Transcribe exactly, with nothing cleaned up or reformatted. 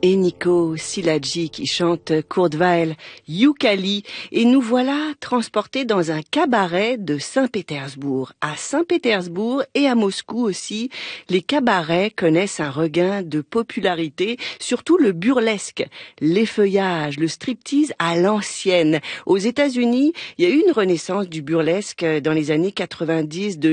et Nico Sziladji qui chante Kurt Weill, Youkali, et nous voilà transportés dans un cabaret de Saint-Pétersbourg. À Saint-Pétersbourg et à Moscou aussi, les cabarets connaissent un regain de popularité, surtout le burlesque, l'effeuillage, le striptease à l'ancienne. Aux États-Unis, il y a eu une renaissance du burlesque dans les années quatre-vingt-dix, deux mille.